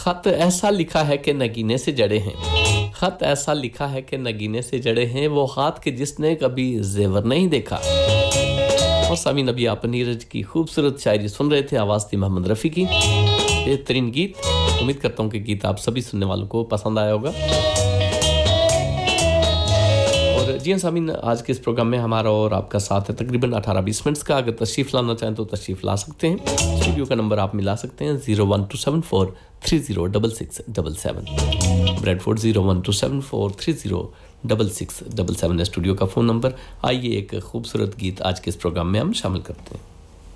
खत ऐसा लिखा है कि नगीने से जड़े हैं, खत ऐसा लिखा है कि नगीने से जड़े हैं, वो हाथ के जिसने कभी जेवर नहीं देखा। और सामीन अभी आप नीरज की खूबसूरत शायरी सुन रहे थे, आवाज़ थी मोहम्मद रफ़ी की। बेहतरीन गीत, उम्मीद करता हूँ कि गीत आप सभी सुनने वालों को पसंद आया होगा। और जी हाँ सामीन, आज के इस प्रोग्राम में हमारा और आपका साथ है तकरीबन 18-20 मिनट्स का। अगर तशरीफ़ लाना चाहें तो तशरीफ़ ला सकते हैं। स्टूडियो का नंबर आप मिला सकते हैं 01274306677, ब्रेडफोर्ड 01274306677 है स्टूडियो का फ़ोन नंबर। आइए एक खूबसूरत गीत आज के इस प्रोग्राम में हम शामिल करते हैं।